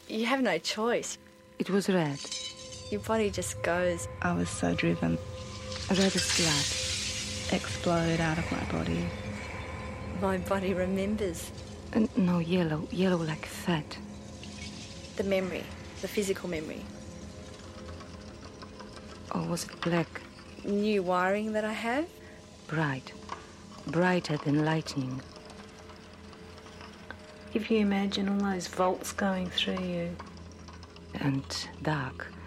You have no choice. It was red. Your body just goes. I was so driven. Red as blood. Explode out of my body. My body remembers. No, yellow like fat. The memory, the physical memory. Or was it black? New wiring that I have. Bright. Brighter than lightning. If you imagine all those volts going through you. And dark.